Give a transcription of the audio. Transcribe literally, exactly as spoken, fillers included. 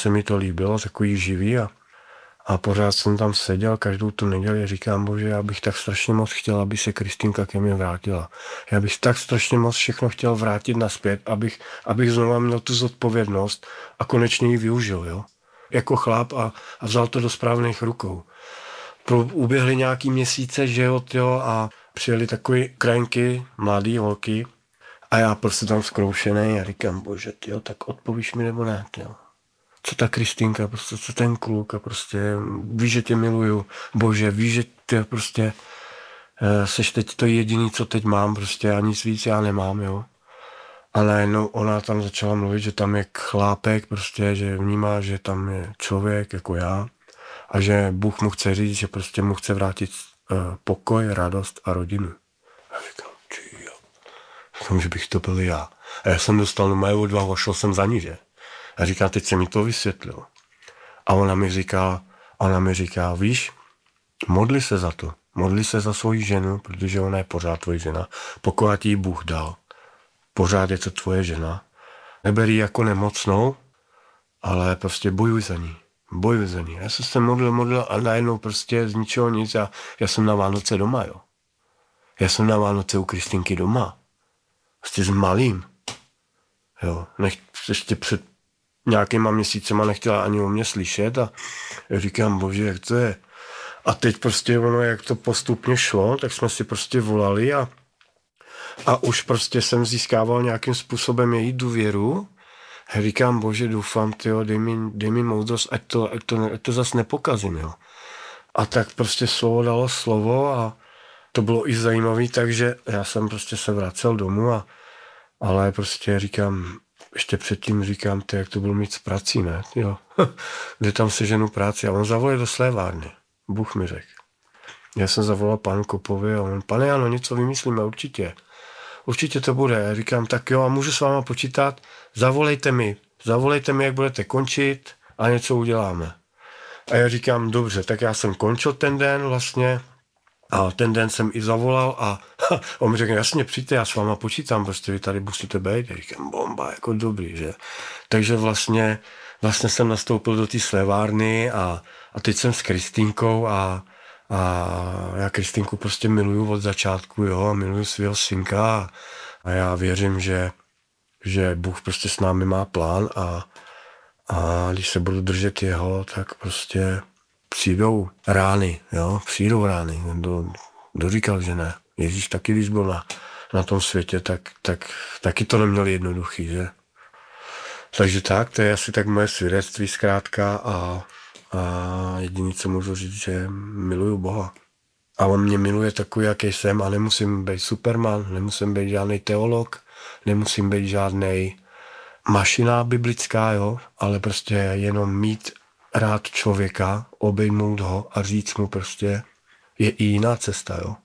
se mi to líbilo, takový živý a, a pořád jsem tam seděl každou tu neděli a říkám, bože, já bych tak strašně moc chtěl, aby se Kristýnka ke mně vrátila. Já bych tak strašně moc všechno chtěl vrátit naspět, abych, abych znova měl tu zodpovědnost a konečně ji využil, jo. Jako chlap a, a vzal to do správných rukou. Pro, uběhly nějaký měsíce, že jo, tyjo, a přijeli takový krajinky, mladý holky a já prostě tam zkroušený a říkám, bože, tyjo, tak odpovíš mi nebo ne, tyjo. Co ta Kristýnka, prostě, co ten kluk a prostě víš, že tě miluju, bože, víš, že ty prostě e, seš teď to jediný, co teď mám, prostě a nic víc já nemám, jo. A najednou ona tam začala mluvit, že tam je chlápek, prostě, že vnímá, že tam je člověk jako já a že Bůh mu chce říct, že prostě mu chce vrátit uh, pokoj, radost a rodinu. A říkám, či jo, říkám, že bych to byl já. A já jsem dostal na moje odvahu a šel jsem za ní, že? A říkám, teď se mi to vysvětlil. A ona mi říká, ona mi říká, víš, modli se za to, modli se za svoji ženu, protože ona je pořád tvoje žena, pokud ti ji Bůh dal. Pořád je to tvoje žena. Neber ji jako nemocnou, ale prostě bojuj za ní. Bojuj za ní. Já jsem se modlil, modlil a najednou prostě z ničeho nic. Já, já jsem na Vánoce doma, jo. Já jsem na Vánoce u Kristýnky doma. Prostě s malým. Jo. Nech, ještě před nějakýma měsícema nechtěla ani o mě slyšet a já říkám, bože, jak to je. A teď prostě ono, jak to postupně šlo, tak jsme si prostě volali a A už prostě jsem získával nějakým způsobem její důvěru. Říkám, bože, doufám, tyjo, dej mi, dej mi moudrost, ať to, ať to, ať to zas nepokazím, jo. A tak prostě slovo dalo slovo a to bylo i zajímavé, takže já jsem prostě se vracel domů, a, ale prostě říkám, ještě předtím říkám, ty, jak to bylo mít s prací, ne, jo. Kde tam seženu práci a on zavolal do slévárny. Bůh mi řekl. Já jsem zavolal panu Kopovi a on, pane Jano, něco vymyslíme určitě. Určitě to bude. Já říkám, tak jo, a můžu s váma počítat? Zavolejte mi, zavolejte mi, jak budete končit a něco uděláme. A já říkám, dobře, tak já jsem končil ten den vlastně a ten den jsem i zavolal a ha, on mi řekl, jasně, přijďte, já s váma počítám, prostě vy tady musíte být. Já říkám, bomba, jako dobrý, že? Takže vlastně, vlastně jsem nastoupil do té slévárny a, a teď jsem s Kristýnkou a A já Kristýnku prostě miluju od začátku, jo, a miluju svého synka a já věřím, že, že Bůh prostě s námi má plán a, a když se budu držet jeho, tak prostě přijdou rány, jo, přijdou rány. Kdo, kdo říkal, že ne? Ježíš taky, když byl na, na tom světě, tak, tak taky to neměl jednoduchý, že? Takže tak, to je asi tak moje svědectví zkrátka a A jediné, co můžu říct, že miluju Boha. A on mě miluje takový, jaký jsem a nemusím být Superman, nemusím být žádný teolog, nemusím být žádnej mašina biblická, jo, ale prostě jenom mít rád člověka, obejmout ho a říct mu prostě, je i jiná cesta, jo.